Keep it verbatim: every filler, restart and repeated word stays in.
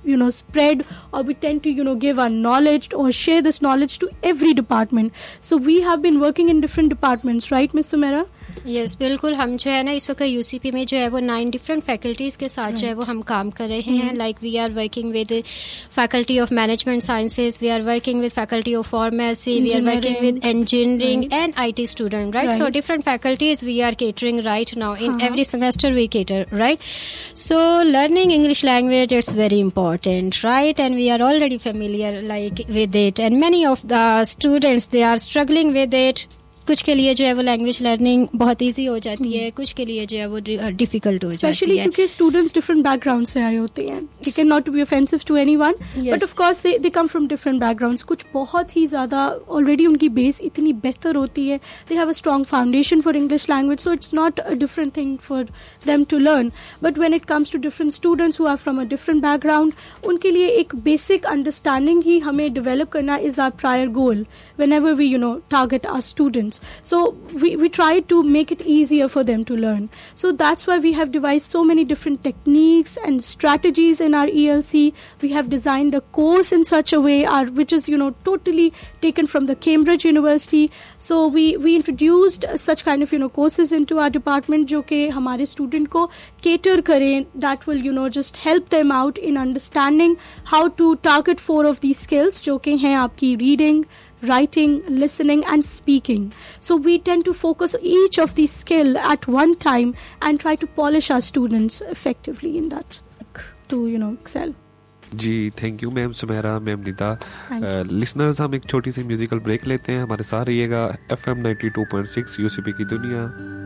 you know spread, or we tend to you know give our knowledge or share this knowledge to every department. So we have been working in different departments, right, Miss Sumaira? Yes yes, बिल्कुल. हम जो है ना इस वक्त UCP में जो है वो नाइन डिफरेंट फैकल्टीज़ के साथ जो है वो हम काम कर रहे हैं. Like we are working with faculty of management sciences, we are working with faculty of pharmacy, we are working with engineering and IT student, right. So different faculties we are catering right now. In every semester we cater, right. So learning English language it's very important, right, and we are already familiar like with it, and many of the students they are struggling with it. कुछ के लिए जो है वो language learning बहुत easy हो जाती है, कुछ के लिए जो है वो डिफिकल्ट हो जाती है, स्पेशली क्योंकि स्टूडेंट्स डिफरेंट बैकग्राउंड से आए होते हैं. ठीक है, not to be offensive to anyone, but of course they they come from different backgrounds. कुछ बहुत ही ज़्यादा ऑलरेडी उनकी बेस इतनी बेहतर होती है, they have a strong foundation for English language, so it's not a different thing for them to learn. But when it comes to different students who are from a different background, उनके लिए एक basic understanding ही हमें develop करना is our prior goal whenever we you know target our students. So we we try to make it easier for them to learn. So that's why we have devised so many different techniques and strategies in our E L C. We have designed a course in such a way our, which is you know totally taken from the Cambridge University. So we we introduced such kind of you know courses into our department जो कि हमारे student को cater करें, that will you know just help them out in understanding how to target four of these skills जो कि हैं आपकी reading, writing, listening and speaking. So we tend to focus each of these skill at one time and try to polish our students effectively in that to you know excel. Ji thank you ma'am Sumera, ma'am Nida. Listeners हम एक छोटी सी musical break लेते हैं. हमारे साथ रहिएगा F M ninety two point six UCP की दुनिया.